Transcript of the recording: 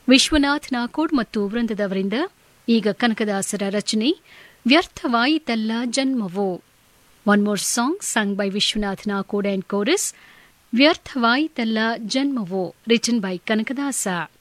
ವಿಶ್ವನಾಥ್ ನಾಕೋಡ್ ಮತ್ತು ವೃಂದದವರಿಂದ ಈಗ ಕನಕದಾಸರ ರಚನೆ ವ್ಯರ್ಥವಾಯಿತಲ್ಲ ಜನ್ಮವೋ. One more song sung by Vishwanath Nakod and chorus. ವ್ಯರ್ಥವಾಯಿತಲ್ಲ ಜನ್ಮವೋ written by Kanakadasa.